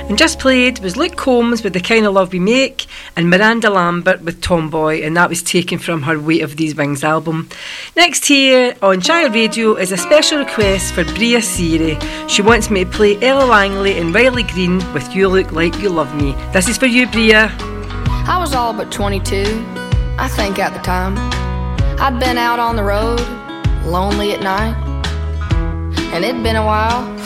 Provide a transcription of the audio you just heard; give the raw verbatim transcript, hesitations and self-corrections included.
And just played was Luke Combs with The Kind of Love We Make and Miranda Lambert with Tomboy, and that was taken from her Weight of These Wings album. Next here on Child Radio is a special request for Bria Seary. She wants me to play Ella Langley and Riley Green with You Look Like You Love Me. This is for you, Bria. I was all but twenty-two, I think at the time. I'd been out on the road, lonely at night, and it'd been a while